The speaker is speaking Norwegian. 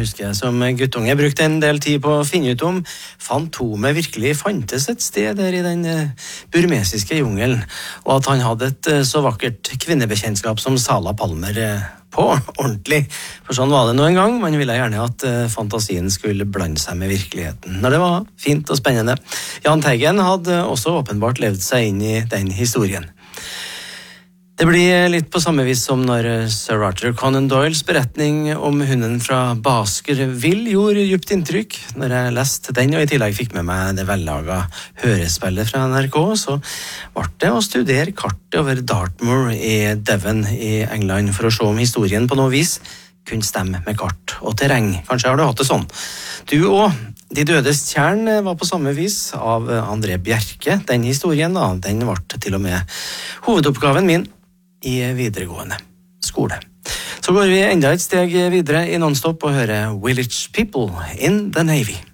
husker jeg som guttunge brukte en del tid på å finne ut om Fantomet virkelig fantes et sted der i den burmesiske jungelen, og at han hadde et så vakkert kvinnebekjentskap som Sala Palmer på ordentlig. For sånn var det nå en gang. Man ville gjerne at fantasien skulle blande seg med virkeligheten, når det var fint og spennende. Jahn Teigen hadde også åpenbart levd seg inn i den historien. Det blir litt på samme vis som når Sir Arthur Conan Doyles beretning om hunden fra Baskerville gjorde dypt inntrykk. Når jeg leste den og i tillegg fikk med meg det vellaget hørespillet fra NRK, så ble det å studere kartet over Dartmoor i Devon i England for å se om historien på noe vis kunne stemme med kart og terreng. Kanskje har du hatt det sånn. Du og De dødes tjern var på samme vis av André Bjerke. Den historien da, den ble til og med hovedoppgaven min i videregående skole. Så går vi enda et steg videre i Nonstop og hører Village People in the Navy.